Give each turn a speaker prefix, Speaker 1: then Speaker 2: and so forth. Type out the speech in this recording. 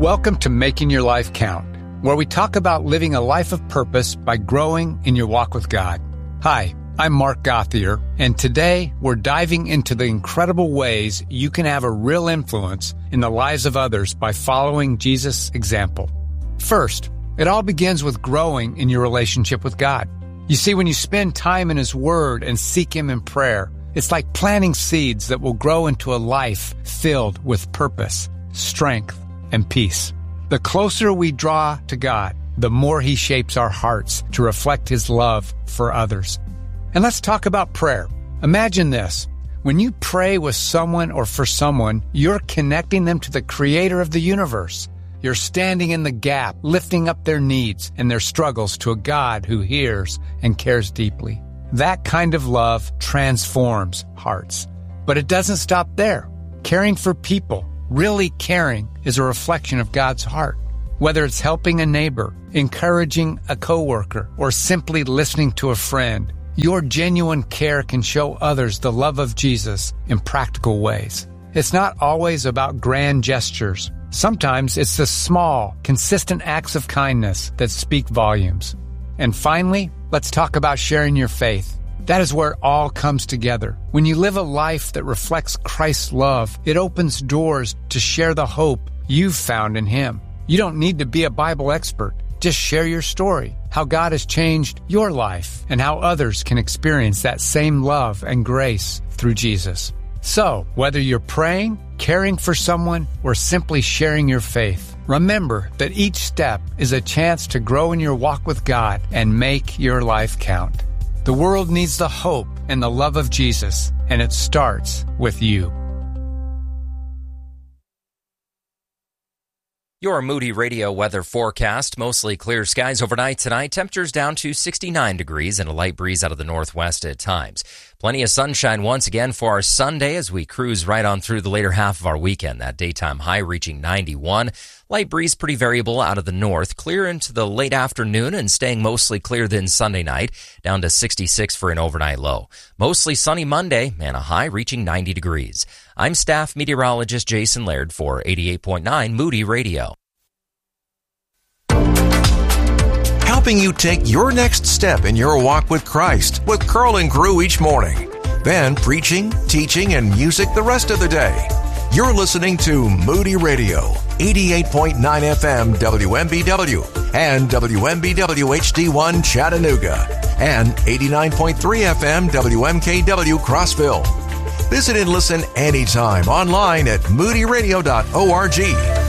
Speaker 1: Welcome to Making Your Life Count, where we talk about living a life of purpose by growing in your walk with God. Hi, I'm Mark Gauthier, and today we're diving into the incredible ways you can have a real influence in the lives of others by following Jesus' example. First, it all begins with growing in your relationship with God. You see, when you spend time in His Word and seek Him in prayer, it's like planting seeds that will grow into a life filled with purpose, strength, and peace. The closer we draw to God, the more He shapes our hearts to reflect His love for others. And let's talk about prayer. Imagine this. When you pray with someone or for someone, you're connecting them to the Creator of the universe. You're standing in the gap, lifting up their needs and their struggles to a God who hears and cares deeply. That kind of love transforms hearts. But it doesn't stop there. Caring for people, really caring, is a reflection of God's heart. Whether it's helping a neighbor, encouraging a coworker, or simply listening to a friend, your genuine care can show others the love of Jesus in practical ways. It's not always about grand gestures. Sometimes it's the small, consistent acts of kindness that speak volumes. And finally, let's talk about sharing your faith. That is where it all comes together. When you live a life that reflects Christ's love, it opens doors to share the hope you've found in Him. You don't need to be a Bible expert. Just share your story, how God has changed your life, and how others can experience that same love and grace through Jesus. So, whether you're praying, caring for someone, or simply sharing your faith, remember that each step is a chance to grow in your walk with God and make your life count. The world needs the hope and the love of Jesus, and it starts with you.
Speaker 2: Your Moody Radio weather forecast. Mostly clear skies overnight tonight. Temperatures down to 69 degrees and a light breeze out of the northwest at times. Plenty of sunshine once again for our Sunday as we cruise right on through the later half of our weekend. That daytime high reaching 91. Light breeze pretty variable out of the north. Clear into the late afternoon and staying mostly clear then Sunday night. Down to 66 for an overnight low. Mostly sunny Monday and a high reaching 90 degrees. I'm staff meteorologist Jason Laird for 88.9 Moody Radio.
Speaker 3: Helping you take your next step in your walk with Christ with Curl and Crew each morning. Then preaching, teaching, and music the rest of the day. You're listening to Moody Radio, 88.9 FM WMBW and WMBW HD1 Chattanooga and 89.3 FM WMKW Crossville. Visit and listen anytime online at moodyradio.org.